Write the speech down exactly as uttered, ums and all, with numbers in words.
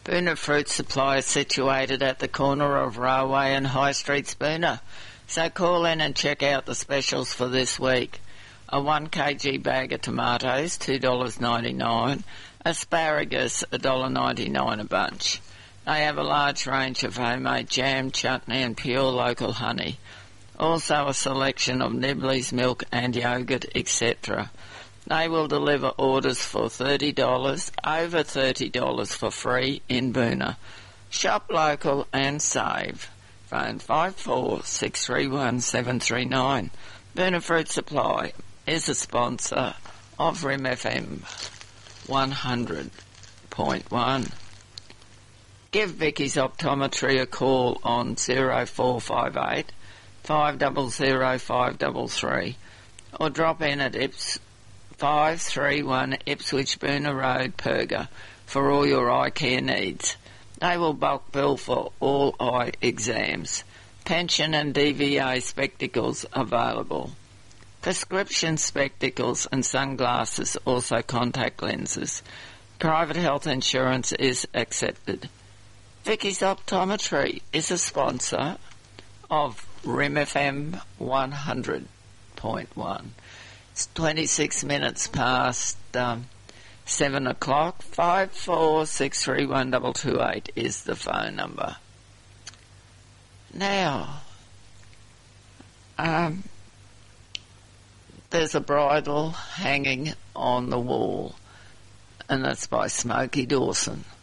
Boona Fruit Supply is situated at the corner of Railway and High Streets, Boona. So call in and check out the specials for this week. A one kilogram bag of tomatoes, two dollars ninety-nine. Asparagus, one dollar ninety-nine a bunch. They have a large range of homemade jam, chutney and pure local honey. Also a selection of Nibblies, milk and yogurt, et cetera. They will deliver orders for thirty dollars, over thirty dollars for free in Boona. Shop local and save. Phone five four six three one seven three nine. Boona Fruit Supply is a sponsor of R I M F M one hundred point one. Give Vicky's Optometry a call on zero four five eight, five zero zero, five three three or drop in at Ips five three one Ipswich Boona Road, Perga, for all your eye care needs. They will bulk bill for all eye exams. Pension and D V A spectacles available. Prescription spectacles and sunglasses, also contact lenses. Private health insurance is accepted. Vicky's Optometry is a sponsor of R I M F M one hundred point one. It's twenty-six minutes past um, seven o'clock. five four six three one two two eight is the phone number. Now, um, there's a bridle hanging on the wall, and that's by Smokey Dawson.